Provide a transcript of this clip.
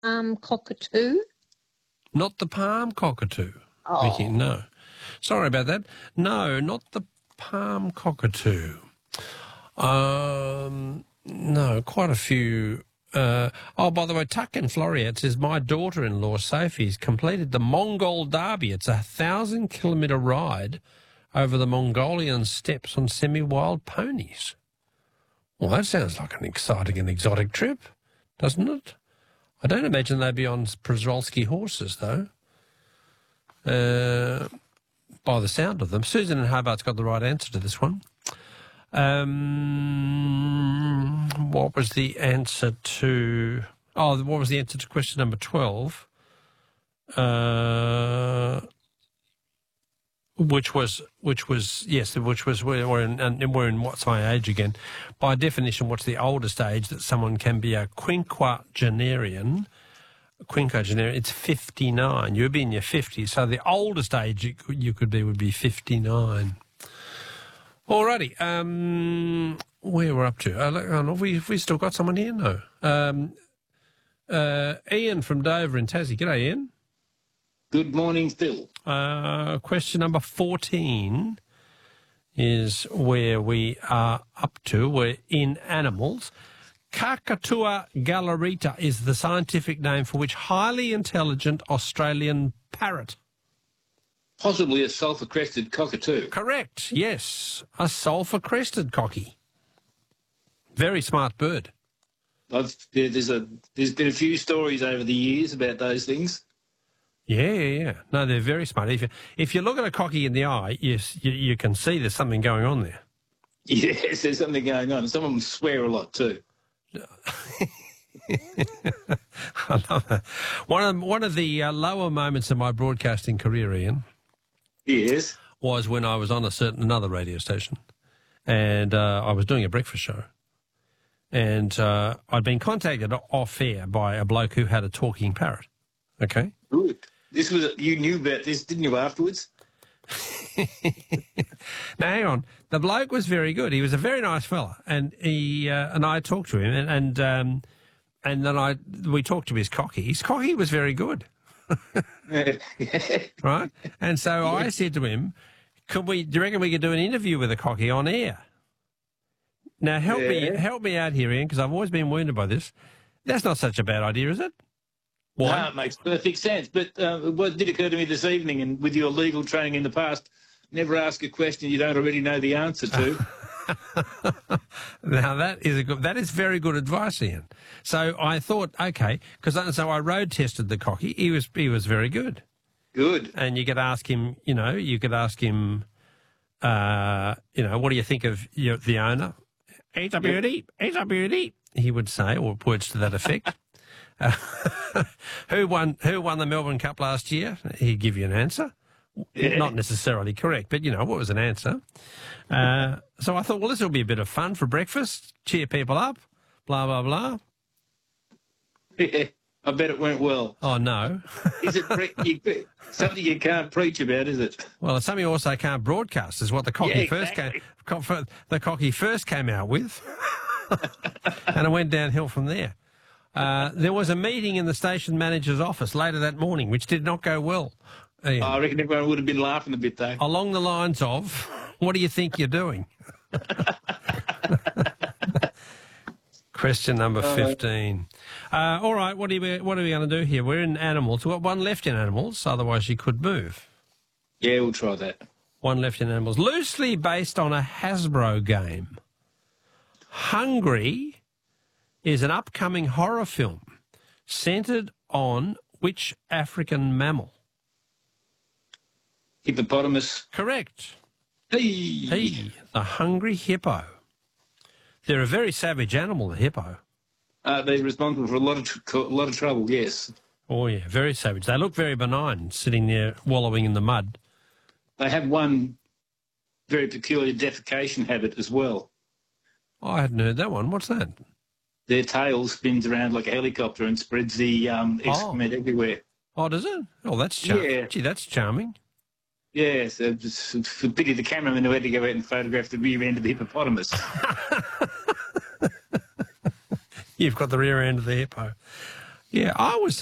Cockatoo? Not the palm cockatoo, Oh. Vicky, no. Sorry about that. No, not the palm cockatoo. No, quite a few. By the way, Tuck in Floriat says, my daughter-in-law, Sophie's completed the Mongol Derby. It's a 1,000-kilometre ride over the Mongolian steppes on semi-wild ponies. Well, that sounds like an exciting and exotic trip, doesn't it? I don't imagine they'd be on Przewalski horses, though, by the sound of them. Susan in Hobart's got the right answer to this one. What was the answer to... what was the answer to question number 12? Which was we're in what's my age again. By definition, what's the oldest age that someone can be a quinquagenarian? It's 59. You'd be in your 50s, so the oldest age you could be would be 59. Alrighty, where we're up to? Have we still got someone here? No. Ian from Dover in Tassie. G'day, Ian. Good morning, Phil. Question number 14 is where we are up to. We're in animals. Kakatua galarita is the scientific name for which highly intelligent Australian parrot? Possibly a sulphur-crested cockatoo. Correct, yes. A sulphur-crested cocky. Very smart bird. There's been a few stories over the years about those things. Yeah. No, they're very smart. If you look at a cocky in the eye, you can see there's something going on there. Yes, there's something going on. Some of them swear a lot too. I love that. One of the lower moments of my broadcasting career, Ian, yes, was when I was on another radio station, and I was doing a breakfast show, and I'd been contacted off air by a bloke who had a talking parrot. Okay. Good. You knew about this, didn't you? Afterwards. Now, hang on. The bloke was very good. He was a very nice fella, and he and I talked to him, and then we talked to his cocky. His cocky was very good, right? And so I said to him, do you reckon we could do an interview with a cocky on air? Now help me out here, Ian, because I've always been wounded by this. That's not such a bad idea, is it? Why? No, it makes perfect sense. But what did occur to me this evening, and with your legal training in the past, never ask a question you don't already know the answer to. Now that is very good advice, Ian. So I thought, okay, so I road tested the cocky. He was very good. Good. And you could ask him, what do you think of the owner? He's a beauty. He's a beauty. He would say, or words to that effect. Who won the Melbourne Cup last year? He'd give you an answer. Yeah. Not necessarily correct, but, what was an answer? So I thought, well, this will be a bit of fun for breakfast, cheer people up, blah, blah, blah. Yeah, I bet it went well. Oh, no. Is it something you can't preach about, is it? Well, it's something you also can't broadcast, is what the cocky first came out with. And it went downhill from there. There was a meeting in the station manager's office later that morning, which did not go well. Ian. I reckon everyone would have been laughing a bit, though. Along the lines of, what do you think you're doing? Question number 15. All right, what are we going to do here? We're in animals. We've got one left in animals, otherwise you could move. Yeah, we'll try that. One left in animals. Loosely based on a Hasbro game. Hungry is an upcoming horror film centred on which African mammal? Hippopotamus. Correct. Hey, the hungry hippo. They're a very savage animal, the hippo. They're responsible for a lot of trouble, yes. Oh, yeah, very savage. They look very benign, sitting there wallowing in the mud. They have one very peculiar defecation habit as well. Oh, I hadn't heard that one. What's that? Their tail spins around like a helicopter and spreads the excrement everywhere. Oh, does it? Oh, that's charming. Yeah. Gee, that's charming. Yes, it's a pity the cameraman who had to go out and photograph the rear end of the hippopotamus. You've got the rear end of the hippo. Yeah, I was